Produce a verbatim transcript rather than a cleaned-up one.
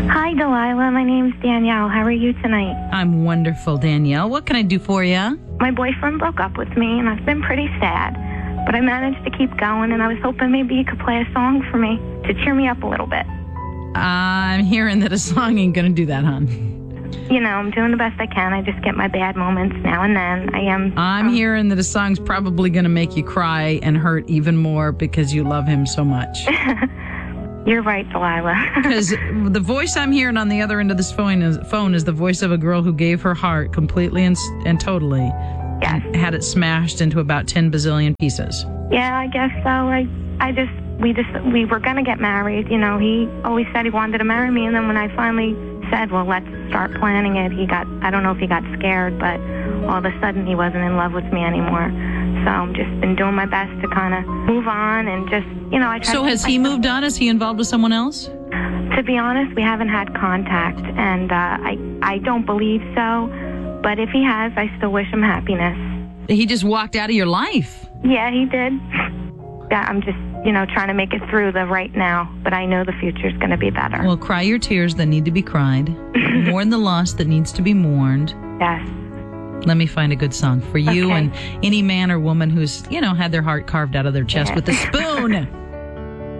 Hi, Delilah. My name's Danielle. How are you tonight? I'm wonderful, Danielle. What can I do for you? My boyfriend broke up with me, and I've been pretty sad. But I managed to keep going, and I was hoping maybe you could play a song for me to cheer me up a little bit. I'm hearing that a song ain't going to do that, hon. You know, I'm doing the best I can. I just get my bad moments now and then. I am... I'm um, hearing that a song's probably going to make you cry and hurt even more because you love him so much. You're right, Delilah. Because the voice I'm hearing on the other end of this phone is, phone is the voice of a girl who gave her heart completely and, and totally. Yes. And had it smashed into about ten bazillion pieces. Yeah, I guess so. I, I just... We just... We were going to get married. You know, he always said he wanted to marry me, and then when I finally said, well, let's start planning it, he got... I don't know if he got scared, but all of a sudden he wasn't in love with me anymore. So I've just been doing my best to kind of move on and just, you know, I try So to has he moved on? Is he involved with someone else? To be honest, we haven't had contact, and uh, I I don't believe so. But if he has, I still wish him happiness. He just walked out of your life. Yeah, he did. Yeah, I'm just, you know, trying to make it through the right now, but I know the future's going to be better. Well, cry your tears that need to be cried. Mourn the loss that needs to be mourned. Yes. Let me find a good song for you Okay. and any man or woman who's, you know, had their heart carved out of their chest Yeah. with a spoon.